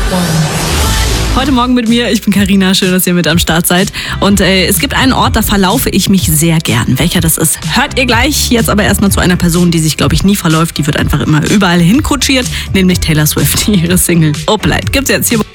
Heute Morgen mit mir, ich bin Carina, schön, dass ihr mit am Start seid. Und es gibt einen Ort, da verlaufe ich mich sehr gern. Welcher das ist, hört ihr gleich. Jetzt aber erstmal zu einer Person, die sich, glaube ich, nie verläuft. Die wird einfach immer überall hinkutschiert, nämlich Taylor Swift. Ihre Single Opalite gibt's jetzt hier.